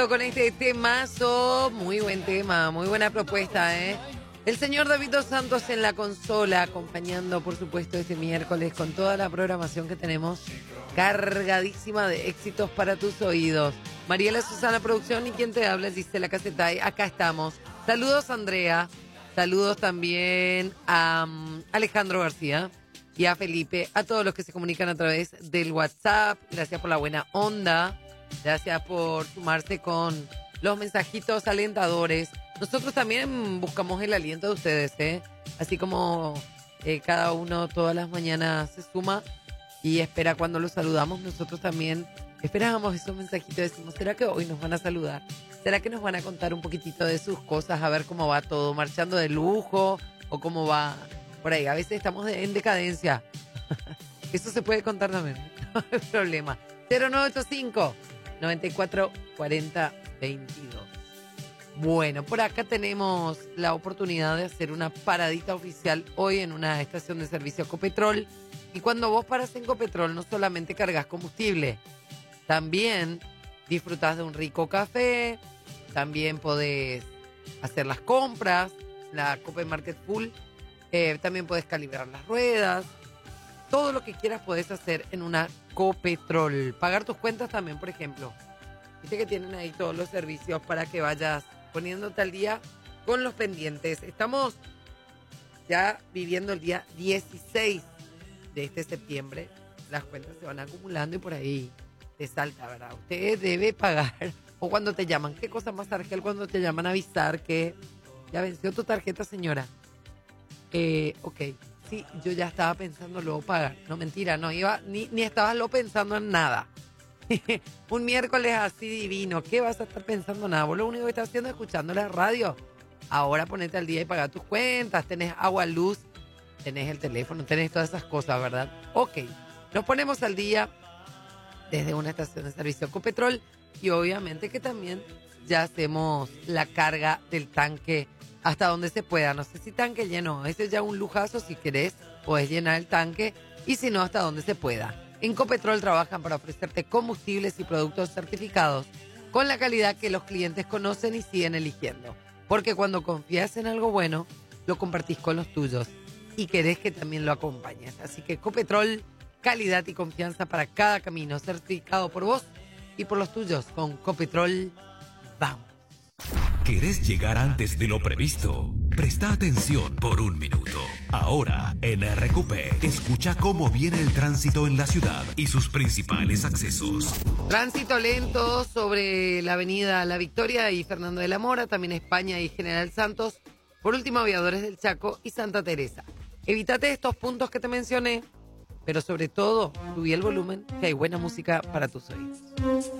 Con este temazo, muy buen tema, muy buena propuesta, ¿eh? El señor David Dos Santos en la consola, acompañando, por supuesto, este miércoles con toda la programación que tenemos cargadísima de éxitos para tus oídos. Mariela Susana Producción y quien te habla es Gisela Casetay. Acá estamos. Saludos, Andrea. Saludos también a Alejandro García y a Felipe, a todos los que se comunican a través del WhatsApp. Gracias por la buena onda. Gracias por sumarse con los mensajitos alentadores. Nosotros también buscamos el aliento de ustedes, ¿eh? Así como cada uno todas las mañanas se suma y espera cuando los saludamos, nosotros también esperábamos esos mensajitos. Decimos, ¿será que hoy nos van a saludar? ¿Será que nos van a contar un poquitito de sus cosas? A ver cómo va todo, marchando de lujo o cómo va por ahí. A veces estamos en Eso se puede contar también, no hay problema. 0985 94 40 22. Bueno, por acá tenemos la oportunidad de hacer una paradita oficial hoy en una estación de servicio Copetrol. Y cuando vos paras en Copetrol no solamente cargas combustible, también disfrutás de un rico café, también podés hacer las compras, la Cope Market Full, también podés calibrar las ruedas, todo lo que quieras podés hacer en una Copetrol. Pagar tus cuentas también, por ejemplo. Viste que tienen ahí todos los servicios para que vayas poniéndote al día con los pendientes. Estamos ya viviendo el día 16 de este septiembre. Las cuentas se van acumulando y por ahí te salta, ¿verdad? Usted debe pagar. O cuando te llaman, ¿qué cosa más argel cuando te llaman a avisar que ya venció tu tarjeta, señora? Ok. Sí, yo ya estaba pensando luego pagar. No, mentira, no iba, ni estabas lo pensando en nada. Un miércoles así divino, ¿qué vas a estar pensando nada? Vos lo único que estás haciendo es escuchando la radio. Ahora ponete al día y pagar tus cuentas, tenés agua, luz, tenés el teléfono, tenés todas esas cosas, ¿verdad? Ok, nos ponemos al día desde una estación de servicio Copetrol y obviamente que también ya hacemos la carga del tanque hasta donde se pueda. No sé si tanque lleno, ese es ya un lujazo. Si querés, podés llenar el tanque y si no, hasta donde se pueda. En Copetrol trabajan para ofrecerte combustibles y productos certificados con la calidad que los clientes conocen y siguen eligiendo. Porque cuando confías en algo bueno, lo compartís con los tuyos y querés que también lo acompañes. Así que Copetrol, calidad y confianza para cada camino, certificado por vos y por los tuyos. Con Copetrol, vamos. ¿Querés llegar antes de lo previsto? Presta atención por un minuto. Ahora, en RQP, escucha cómo viene el tránsito en la ciudad y sus principales accesos. Tránsito lento sobre la avenida La Victoria y Fernando de la Mora, también España y General Santos. Por último, Aviadores del Chaco y Santa Teresa. Evítate estos puntos que te mencioné, pero sobre todo, subí el volumen, que hay buena música para tus oídos.